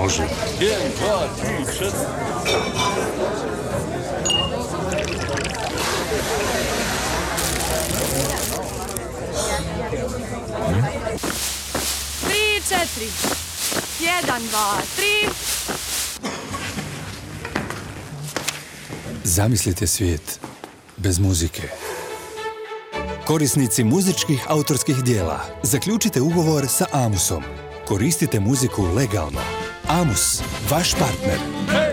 Može. 1, 2, 3, 4. Tri, četiri. 1, 2, 3. Zamislite svijet bez muzike. Korisnici muzičkih autorskih dijela, zaključite ugovor sa Amusom. Koristite muziku legalno. Amus, vaš partner.